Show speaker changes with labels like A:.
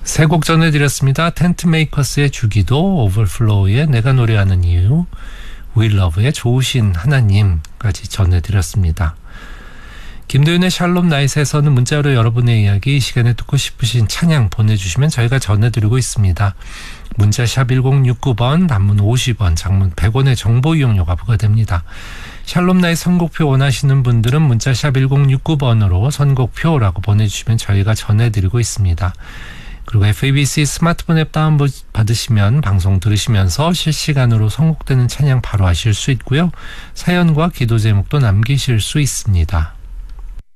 A: 세 곡 전해드렸습니다. 텐트메이커스의 주기도, 오버플로우의 내가 노래하는 이유, 윌러브의 좋으신 하나님까지 전해드렸습니다. 김도윤의 샬롬 나잇에서는 문자로 여러분의 이야기, 이 시간에 듣고 싶으신 찬양 보내주시면 저희가 전해드리고 있습니다. 문자샵 1069번, 단문 50원, 장문 100원의 정보 이용료가 부과됩니다. 샬롬 나잇 선곡표 원하시는 분들은 문자샵 1069번으로 선곡표라고 보내주시면 저희가 전해드리고 있습니다. 그리고 FABC 스마트폰 앱 다운받으시면 방송 들으시면서 실시간으로 선곡되는 찬양 바로 하실 수 있고요. 사연과 기도 제목도 남기실 수 있습니다.